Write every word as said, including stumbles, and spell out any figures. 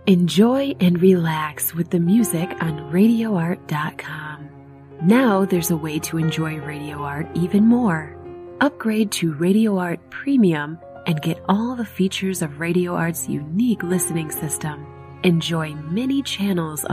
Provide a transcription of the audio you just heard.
Enjoy and relax with the music on radio art dot com. Now there's a way to enjoy Radio Art even more. Upgrade to Radio Art Premium and get all the features of Radio Art's unique listening system. Enjoy many channels